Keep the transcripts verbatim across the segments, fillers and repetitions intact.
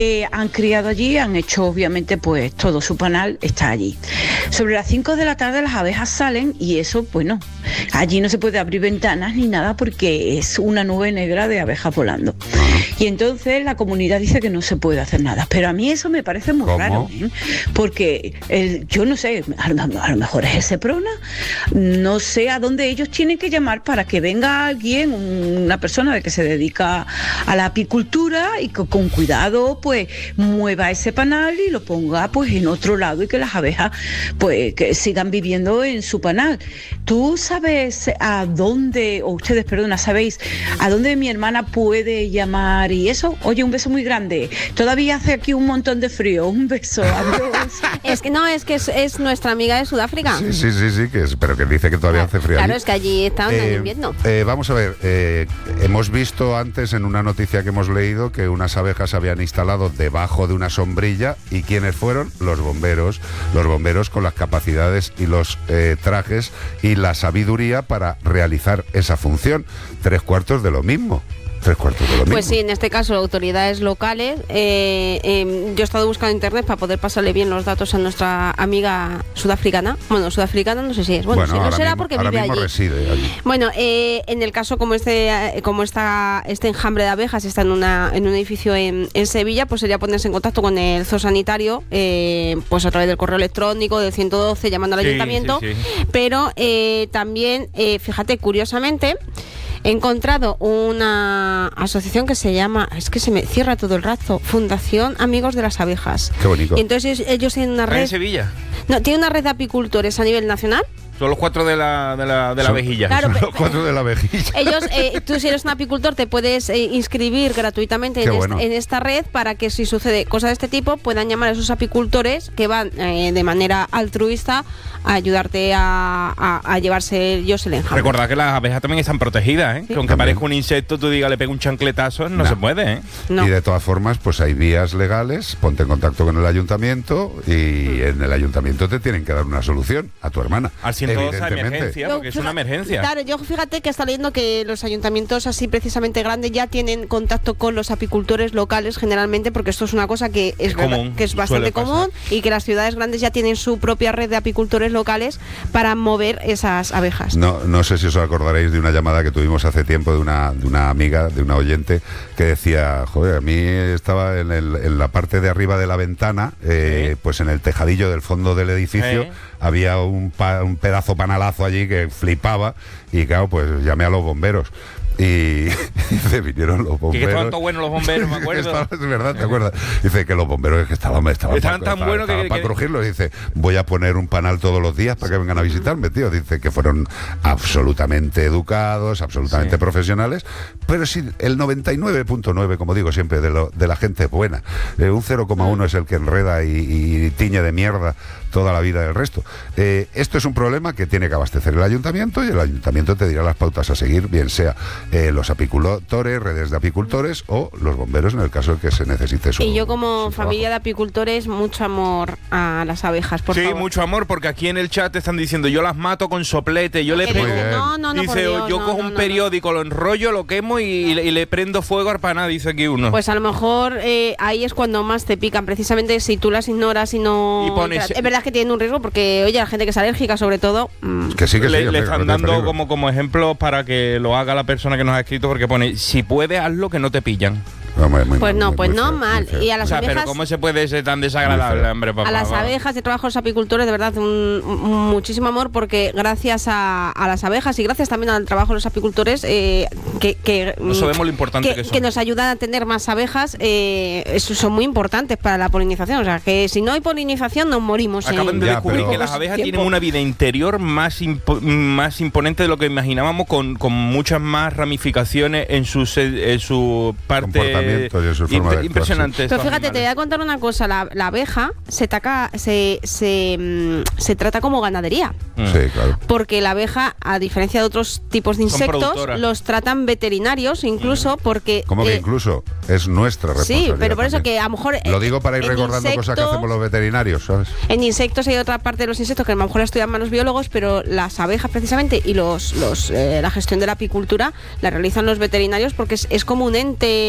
Eh, han criado allí, han hecho obviamente pues todo su panal está allí. Sobre las cinco de la tarde las abejas salen y eso, bueno, allí no se puede abrir ventanas ni nada porque es una nube negra de abejas volando. Y entonces la comunidad dice que no se puede hacer nada. Pero a mí eso me parece muy ¿Cómo? raro, ¿eh? Porque el, yo no sé, a lo, a lo mejor es el Seprona, no sé a dónde ellos tienen que llamar para que venga alguien, una persona de que se dedica a la apicultura y con, con cuidado pues mueva ese panal y lo ponga pues en otro lado y que las abejas pues que sigan viviendo en su panal. ¿Tú sabes a dónde, o ustedes, perdona, sabéis a dónde mi hermana puede llamar y eso? Oye, un beso muy grande. Todavía hace aquí un montón de frío. Un beso. Adiós. Es que no, es que es, es nuestra amiga de Sudáfrica. Sí, sí, sí, sí, que es, pero que dice que todavía hace frío. Claro, allí. es que allí está en Eh, invierno. eh, vamos a ver, eh, hemos visto antes en una noticia que hemos leído que unas abejas se habían instalado debajo de una sombrilla. ¿Y quiénes fueron? Los bomberos. Los bomberos con las capacidades y los eh, trajes y la sabiduría para realizar esa función. Tres cuartos de lo mismo. Tres cuartos de lo mismo. Pues sí, en este caso autoridades locales. Eh, eh, yo he estado buscando en internet para poder pasarle bien los datos a nuestra amiga sudafricana. Bueno, sudafricana no sé si es. Bueno, Bueno, si no ahora será mismo- porque ahora vive mismo allí. reside allí. Bueno, eh, en el caso como este, eh, como está este enjambre de abejas está en una en un edificio en, en Sevilla, pues sería ponerse en contacto con el zoosanitario, eh, pues a través del correo electrónico del ciento doce llamando al Sí, ayuntamiento. sí, sí. Pero eh, también, eh, fíjate, curiosamente. He encontrado una asociación que se llama, es que se me cierra todo el rato, Fundación Amigos de las Abejas. Qué bonito. Y entonces ellos, ellos tienen una ¿Está en red. Sevilla? No, tienen una red de apicultores a nivel nacional. Son los cuatro de la, de la, de la Son- vejilla. Claro, Son pe- los cuatro de la vejilla. Ellos, eh, tú si eres un apicultor te puedes eh, inscribir gratuitamente Qué en, bueno. est- en esta red para que si sucede cosas de este tipo puedan llamar a esos apicultores que van eh, de manera altruista a ayudarte a, a- a llevarse ellos el enjambre. Recordad que las abejas también están protegidas, ¿eh? Sí. Que aunque También. parezca un insecto, tú digas, le pega un chancletazo, no, No. se puede, ¿eh? No. Y de todas formas, pues hay vías legales, ponte en contacto con el ayuntamiento y en el ayuntamiento te tienen que dar una solución a tu hermana. Al ciento doce Evidentemente. emergencia, Yo, porque es una fíjate- emergencia. Claro, yo fíjate que está leyendo que los ayuntamientos así precisamente grandes ya tienen contacto con los apicultores locales generalmente, porque esto es una cosa que es, Es común, verdad- que es bastante suele pasar. común y que las ciudades grandes ya tienen su propia red de apicultores locales para mover esas abejas. No, no sé si os acordaréis de una llamada que tuvimos hace tiempo de una, de una amiga, de una oyente, que decía, joder, a mí estaba en, el- en la parte de arriba de la ventana, eh, Sí. pues en el tejadillo del fondo del edificio, Sí. había un, pa- un pedazo panalazo allí que flipaba y claro, pues llamé a los bomberos. Y dice, vinieron los bomberos. Que, que estaban todos buenos los bomberos, me acuerdo. Estaba- es verdad, ¿te acuerdas? Dice que los bomberos es que estaban, estaban, Estaban pa- tan estaban- buenos que- estaban para que- crujirlo. Dice, voy a poner un panal todos los días para que vengan a visitarme, tío. Dice que fueron absolutamente educados, absolutamente Sí. profesionales, pero sí, el noventa y nueve punto nueve, como digo siempre, de, lo, de la gente es buena. Eh, un cero coma uno es el que enreda y, y tiñe de mierda toda la vida del resto. Eh, esto es un problema que tiene que abastecer el ayuntamiento y el ayuntamiento te dirá las pautas a seguir, bien sea eh, los apicultores, redes de apicultores o los bomberos en el caso de que se necesite su Y yo como su familia de trabajo. apicultores, mucho amor a las abejas, por sí, favor. mucho amor, porque aquí en el chat te están diciendo, yo las mato con soplete, yo le Que pego... Muy bien. no, no, no, por Dice, Dios, yo no, cojo no, un no, periódico, lo enrollo, lo quemo y, y le, y le prendo fuego a arpaná, dice aquí uno. Pues a lo mejor eh, ahí es cuando más te pican, precisamente si tú las ignoras y no... Y pones- Es verdad que tienen un riesgo porque, oye, la gente que es alérgica sobre todo... mm, Que sí, que sí, le, hombre, le que están no tiene dando peligro. como, como ejemplo para que lo haga la persona que nos ha escrito, porque pone, si puedes, hazlo, que no te pillan. Hombre, muy Pues mal, no, muy- pues muy no, feo, mal. muy feo. Y a las O sea, pero abejas... ¿cómo se puede ser tan desagradable, feo. hombre? Por A las favor? abejas y trabajo a los apicultores, de verdad, un, un- muchísimo amor, porque gracias a, a las abejas y gracias también al trabajo de los apicultores, eh, que, que, No sabemos lo importante que, que son. que nos ayudan a tener más abejas, eh, eso son muy importantes para la polinización. O sea, que si no hay polinización, nos morimos. Acaban en de Ya, descubrir pero- que las abejas tiempo. tienen una vida interior más, impo- más imponente de lo que imaginábamos, con, con muchas más ramificaciones en su, se- en su parte Comportamiento y en su forma de actuar, impresionante. Pero estos fíjate, te voy a animales. contar una cosa. La, la abeja se, taca, se, se, mm, se trata como ganadería. Mm. Sí, claro. Porque la abeja, a diferencia de otros tipos de Son insectos, productoras. los tratan veterinarios, incluso porque... Como que eh, incluso es nuestra responsabilidad. sí, pero por eso también. que a lo mejor... Lo eh, digo para ir en recordando cosas que insectos- hacemos los veterinarios, ¿sabes? En insectos hay otra parte de los insectos que a lo mejor la estudian más los biólogos, pero las abejas precisamente y los, los eh, la gestión de la apicultura la realizan los veterinarios porque es, es como un ente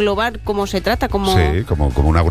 englobar cómo se trata, como... Sí, como, como una